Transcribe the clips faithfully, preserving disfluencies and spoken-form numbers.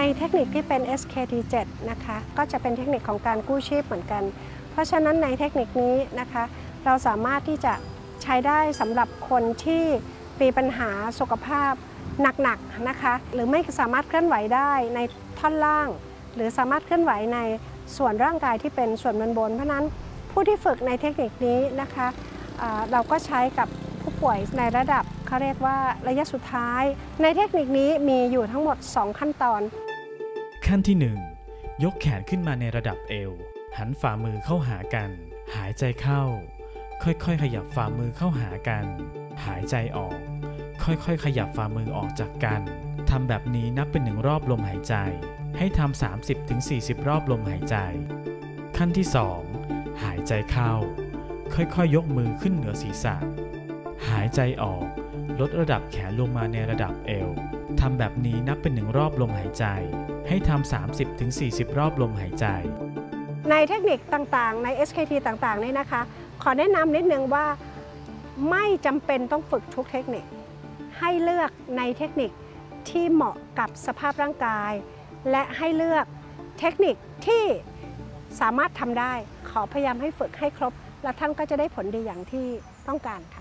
เทคนิคที่เป็น เอส เค ที เซเว่น นะคะก็จะเป็นเทคนิคของการกู้ชีพเหมือนกันเพราะฉะนั้นในเทคนิคนี้นะคะเราสามารถที่จะใช้ได้สำหรับคนที่มีปัญหาสุขภาพหนักๆนะคะหรือไม่สามารถเคลื่อนไหวได้ในท่อนล่างหรือสามารถเคลื่อนไหวในส่วนร่างกายที่เป็นส่วนบนบนเพราะนั้นผู้ที่ฝึกในเทคนิคนี้นะคะเราก็ใช้กับผู้ป่วยในระดับเขาเรียกว่าระยะสุดท้ายในเทคนิคนี้มีอยู่ทั้งหมดสองขั้นตอนขั้นที่หนึ่งยกแขนขึ้นมาในระดับเอวหันฝ่ามือเข้าหากันหายใจเข้าค่อยๆขยับฝ่ามือเข้าหากันหายใจออกค่อยๆขยับฝ่ามือออกจากกันทำแบบนี้นับเป็นหนึ่งรอบลมหายใจให้ทำ สามสิบถึงสี่สิบ รอบลมหายใจขั้นที่สองหายใจเข้าค่อยๆ ยกมือขึ้นเหนือศีรษะหายใจออกลดระดับแขนลงมาในระดับเอวทำแบบนี้นับเป็นหนึ่งรอบลมหายใจให้ทำ สามสิบถึงสี่สิบ รอบลมหายใจในเทคนิคต่างๆใน เอส เค ที ต่างๆนี่นะคะขอแนะนำนิดนึงว่าไม่จำเป็นต้องฝึกทุกเทคนิคให้เลือกในเทคนิคที่เหมาะกับสภาพร่างกายและให้เลือกเทคนิคที่สามารถทำได้ขอพยายามให้ฝึกให้ครบและท่านก็จะได้ผลดีอย่างที่ต้องการค่ะ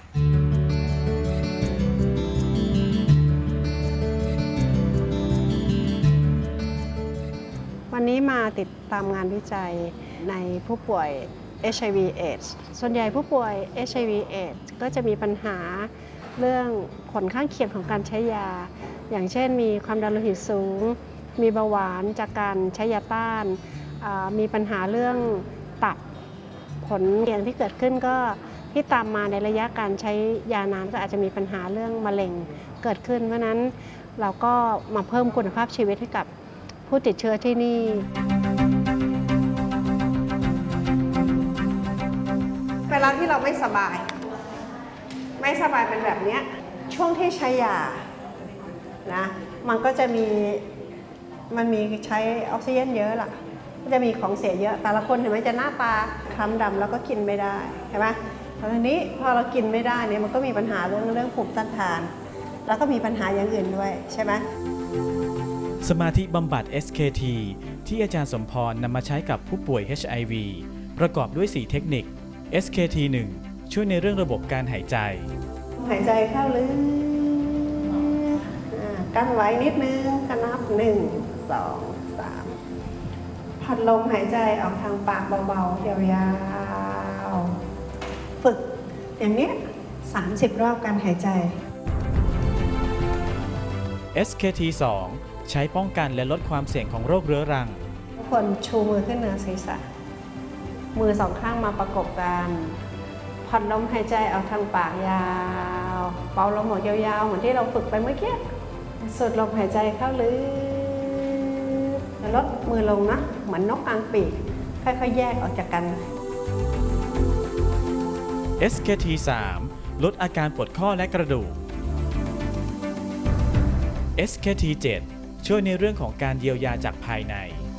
วันนี้มาติดตามงานวิจัยในผู้ป่วย เอช ไอ วี เอดส์ ส่วนใหญ่ผู้ป่วย เอช ไอ วี เอดส์ ก็จะมีปัญหาเรื่องผลข้างเคียงของการใช้ยาอย่างเช่นมีความดันโลหิตสูงมีเบาหวานจากการใช้ยาต้านมีปัญหาเรื่องตับผลเสี่ยงที่เกิดขึ้นก็ที่ตามมาในระยะการใช้ยานานก็อาจจะมีปัญหาเรื่องมะเร็งเกิดขึ้นเพราะนั้นเราก็มาเพิ่มคุณภาพชีวิตให้กับผู้ติดเชื้อที่นี่เวลาที่เราไม่สบายไม่สบายเป็นแบบนี้ช่วงที่ใช้ยานะมันก็จะมีมันมีใช้ออกซิเจนเยอะล่ะก็จะมีของเสียเยอะแต่ละคนเห็นไหมจะหน้าตาคล้ำดำแล้วก็กินไม่ได้ใช่ไหมตอนนี้พอเรากินไม่ได้เนี่ยมันก็มีปัญหาเรื่องเรื่องภูมิต้านทานแล้วก็มีปัญหาอย่างอื่นด้วยใช่ไหมสมาธิบำบัด เอส เค ที ที่อาจารย์สมพรนำมาใช้กับผู้ป่วย เอช ไอ วี ประกอบด้วยสี่เทคนิค เอส เค ที หนึ่ง ช่วยในเรื่องระบบการหายใจหายใจเข้าลึกกั้นไว้นิดนึงนับหนึ่งสองสามพัดลมหายใจออกทางปากเบาๆยาวๆฝึกอย่างนี้สามสิบรอบการหายใจเอส เค ที สอง ใช้ป้องกันและลดความเสี่ยงของโรคเรื้อรังทุกคนชูมือขึ้นเหนือศีรษะมือสองข้างมาประกบกันผ่อนลมหายใจออกทางปากยาวเป่าลมออกยาวๆเหมือนที่เราฝึกไปเมื่อกี้สูดลมหายใจเข้าลึกแล้วลดมือลงนะเหมือนนกกลางปีกค่อยๆแยกออกจากกันเอส เค ที สาม ลดอาการปวดข้อและกระดูก เอส เค ที เจ็ด ช่วยในเรื่องของการเยียวยาจากภายใน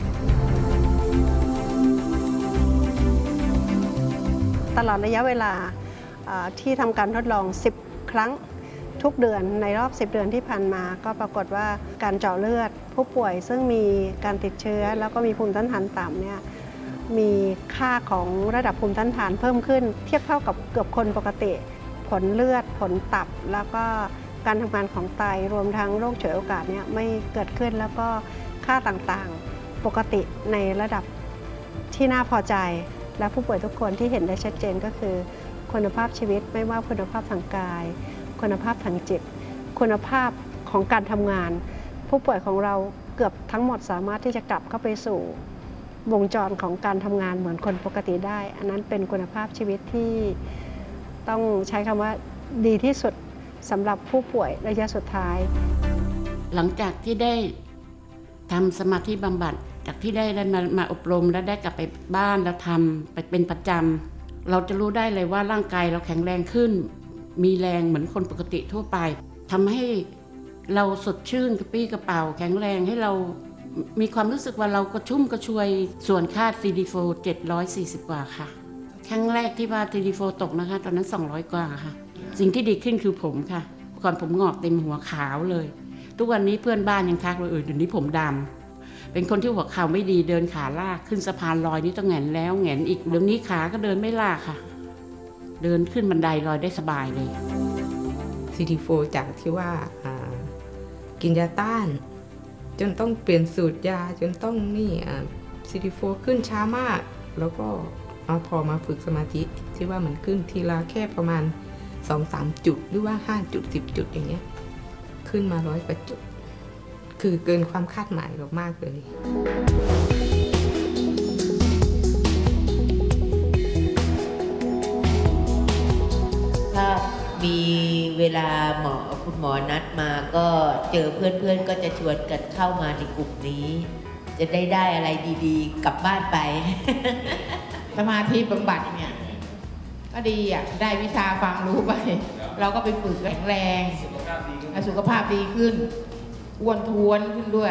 ตลอดระยะเวลาที่ทำการทดลองสิบครั้งทุกเดือนในรอบสิบเดือนที่ผ่านมาก็ปรากฏว่าการเจาะเลือดผู้ป่วยซึ่งมีการติดเชื้อแล้วก็มีภูมิต้านทานต่ำเนี่ยมีค่าของระดับภูมิต้านทานเพิ่มขึ้นเทียบเท่ากับเกือบคนปกติผลเลือดผลตับแล้วก็การทำงานของไตรวมทั้งโรคฉวยโอกาสเนี่ยไม่เกิดขึ้นแล้วก็ค่าต่างๆปกติในระดับที่น่าพอใจและผู้ป่วยทุกคนที่เห็นได้ชัดเจนก็คือคุณภาพชีวิตไม่ว่าคุณภาพทางกายคุณภาพทางจิตคุณภาพของการทำงานผู้ป่วยของเราเกือบทั้งหมดสามารถที่จะกลับเข้าไปสู่วงจรของการทำงานเหมือนคนปกติได้อันนั้นเป็นคุณภาพชีวิตที่ต้องใช้คำว่าดีที่สุดสำหรับผู้ป่วยระยะสุดท้ายหลังจากที่ได้ทำสมาธิบำบัดจากที่ได้ได้มามาอบรมและได้กลับไปบ้านแล้วทำไปเป็นประจำเราจะรู้ได้เลยว่าร่างกายเราแข็งแรงขึ้นมีแรงเหมือนคนปกติทั่วไปทำให้เราสดชื่นกระปี้กระเป๋าแข็งแรงให้เรามีความรู้สึกว่าเรากระชุ่มกระชวยส่วนค่า ซี ดี โฟร์ เจ็ดร้อยสี่สิบ กว่าค่ะครั้งแรกที่ว่า ซี ดี โฟร์ ตกนะคะตอนนั้นสองร้อยกว่าค่ะสิ่งที่ดีขึ้นคือผมค่ะก่อนผมงอกเต็มหัวขาวเลยทุกวันนี้เพื่อนบ้านยังทักว่าเออเดี๋ยวนี้ผมดเป็นคนที่หัวเข่าไม่ดีเดินขาลากขึ้นสะพานลอยนี่ต้องแหงนแล้วแหงนอีกเดี๋ยวนี้ขาก็เดินไม่ลากค่ะ เดินขึ้นบันไดลอยได้สบายเลยซี ดี โฟร์ จากที่ว่ากินยาต้านจนต้องเปลี่ยนสูตรยาจนต้องนี่ ซี ดี โฟร์ ขึ้นช้ามากแล้วก็พอมาฝึกสมาธิที่ว่ามันขึ้นทีละแค่ประมาณ สองถึงสาม จุดหรือว่าห้าจุดสิบจุดอย่างเงี้ยขึ้นมาร้อยกว่าจุดคือเกินความคาดหมายเรามากเลยถ้ามีเวลาหมอคุณหมอนัดมาก็เจอเพื่อนๆก็จะชวนกันเข้ามาในกลุ่มนี้ จะได้ได้อะไรดีๆกลับบ้านไปสมาธิบำบัดเนี่ยก็ดีอ่ะได้วิชาความรู้ไปเราก็ไปฝึกแข็งแรงสุขภาพดีขึ้นอ้วนท้วนขึ้นด้วย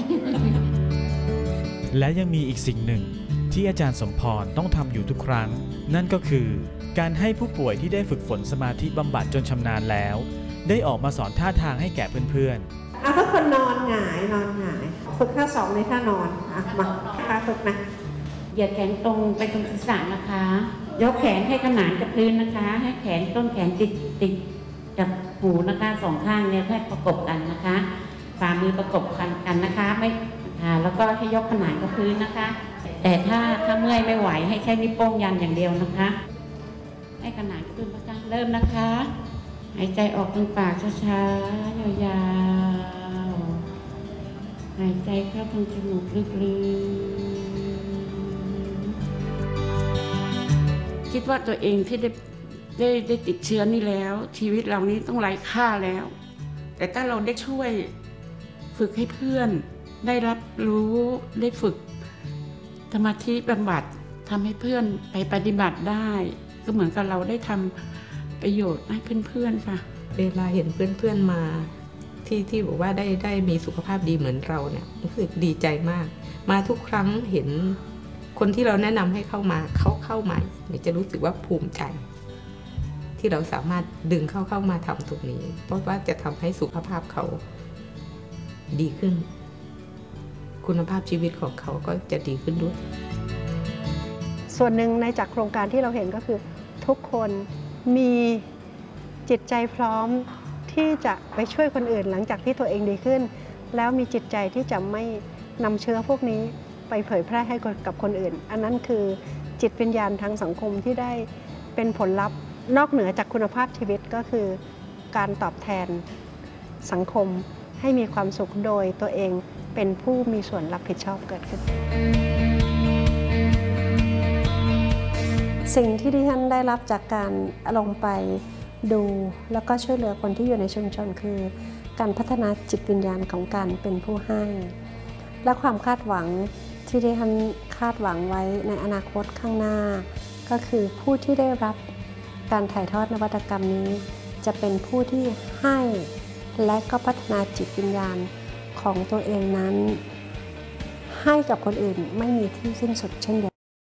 และยังมีอีกสิ่งหนึ่งที่อาจารย์สมพรต้องทำอยู่ทุกครั้งนั่นก็คือการให้ผู้ป่วยที่ได้ฝึกฝนสมาธิบำบัดจนชำนาญแล้วได้ออกมาสอนท่าทางให้แก่เพื่อนๆเอาถ้าคนนอนหงายนอนหงายฝึกท่าสองในท่านอนอ่ะมาท่าฝึกนะเหยียดแขนตรงไปตรงศีรษะนะคะยกแขนให้ขนานกับพื้นนะคะให้แขนต้นแขนติดติดกับหูนะคะสองข้างเนี่ยให้ประกบกันนะคะฝ่ามือประกบกันกันนะคะไม่ค่ะแล้วก็ให้ยกขนานกับพื้นนะคะแต่ถ้าถ้าเมื่อยไม่ไหวให้ใช้นิ้วโป้งยันอย่างเดียวนะคะให้ขนานกับพื้นนะคะเริ่มนะคะหายใจออกทางปากช้าๆยาวๆหายใจเข้าทางจมูกลึกๆคิดว่าตัวเองที่ได้ได้ได้ติดเชื้อนี่แล้วชีวิตเรานี้ต้องไร้ค่าแล้วแต่ถ้าเราได้ช่วยฝึกให้เพื่อนได้รับรู้ได้ฝึกสมาธิบำบัดทำให้เพื่อนไปปฏิบัติได้ก็เหมือนกับเราได้ทำประโยชน์ให้เพื่อนๆค่ะเวลาเห็นเพื่อนๆมาที่ที่บอกว่าได้ได้มีสุขภาพดีเหมือนเราเนี่ยรู้สึกดีใจมากมาทุกครั้งเห็นคนที่เราแนะนำให้เข้ามาเขาเข้าใหม่จะรู้สึกว่าภูมิใจที่เราสามารถดึงเข้าเข้ามาทำตรงนี้เพราะว่าจะทำให้สุขภาพเขาดีขึ้นคุณภาพชีวิตของเขาก็จะดีขึ้นด้วยส่วนหนึ่งในจากโครงการที่เราเห็นก็คือทุกคนมีจิตใจพร้อมที่จะไปช่วยคนอื่นหลังจากที่ตัวเองดีขึ้นแล้วมีจิตใจที่จะไม่นำเชื้อพวกนี้ไปเผยแพร่ให้กับคนอื่นอันนั้นคือจิตวิญญาณทางสังคมที่ได้เป็นผลลัพธ์นอกเหนือจากคุณภาพชีวิตก็คือการตอบแทนสังคมให้มีความสุขโดยตัวเองเป็นผู้มีส่วนรับผิดชอบเกิดขึ้นสิ่งที่ดิฉันได้รับจากการลงไปดูแล้วก็ช่วยเหลือคนที่อยู่ในชุมชนคือการพัฒนาจิตวิญญาณของการเป็นผู้ให้และความคาดหวังที่ดิฉันคาดหวังไว้ในอนาคตข้างหน้าก็คือผู้ที่ได้รับการถ่ายทอดนวัตกรรมนี้จะเป็นผู้ที่ให้และก็พัฒนาจิตวิญญาณของตัวเองนั้นให้กับคนอื่นไม่มีที่สิ้นสุดเช่นเดียว